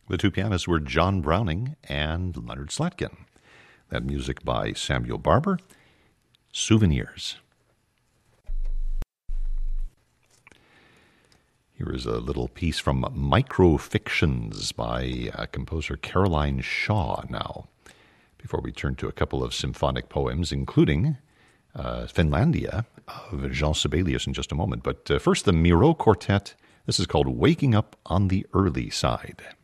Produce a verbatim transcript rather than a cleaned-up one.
The two pianists were John Browning and Leonard Slatkin. That music by Samuel Barber, Souvenirs. Here is a little piece from Microfictions by uh, composer Caroline Shaw now, before we turn to a couple of symphonic poems, including uh, Finlandia of Jean Sibelius in just a moment. But uh, first, the Miro Quartet. This is called Waking Up on the Early Side.